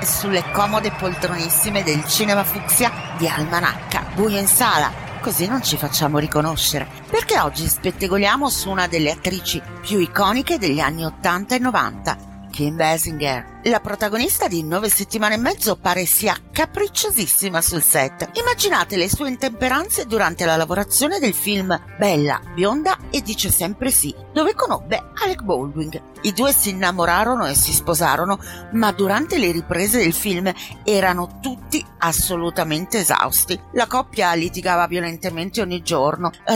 sulle comode poltronissime del cinema fucsia di Almanacca, buio in sala, così non ci facciamo riconoscere, perché oggi spettegoliamo su una delle attrici più iconiche degli anni 80 e 90, Kim Basinger. La protagonista di 9 settimane e mezzo pare sia capricciosissima sul set. Immaginate le sue intemperanze durante la lavorazione del film Bella, bionda e dice sempre sì, dove conobbe Alec Baldwin. I due si innamorarono e si sposarono, ma durante le riprese del film erano tutti assolutamente esausti. La coppia litigava violentemente ogni giorno,